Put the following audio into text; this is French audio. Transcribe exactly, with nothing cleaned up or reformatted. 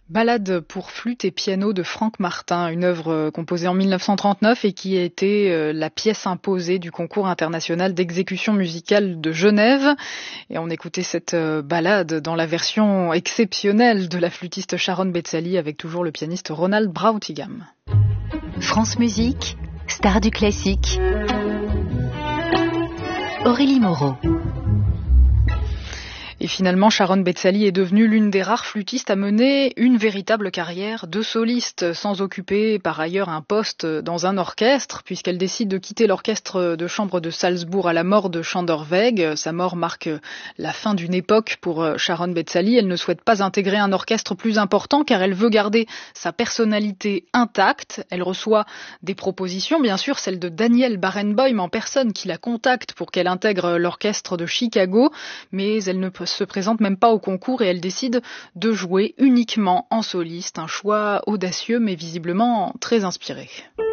Ballade pour flûte et piano de Franck Martin, une œuvre composée en mille neuf cent trente-neuf et qui a été la pièce imposée du concours international d'exécution musicale de Genève. Et on écoutait cette ballade dans la version exceptionnelle de la flûtiste Sharon Betzali avec toujours le pianiste Ronald Brautigam. France Musique, star du classique. Aurélie Moreau. Et finalement, Sharon Betzali est devenue l'une des rares flûtistes à mener une véritable carrière de soliste, sans occuper par ailleurs un poste dans un orchestre, puisqu'elle décide de quitter l'orchestre de chambre de Salzbourg à la mort de Schanderweg. Sa mort marque la fin d'une époque pour Sharon Betzali. Elle ne souhaite pas intégrer un orchestre plus important, car elle veut garder sa personnalité intacte. Elle reçoit des propositions, bien sûr, celle de Daniel Barenboim en personne, qui la contacte pour qu'elle intègre l'orchestre de Chicago, mais elle ne peut se présente même pas au concours et elle décide de jouer uniquement en soliste, un choix audacieux mais visiblement très inspiré.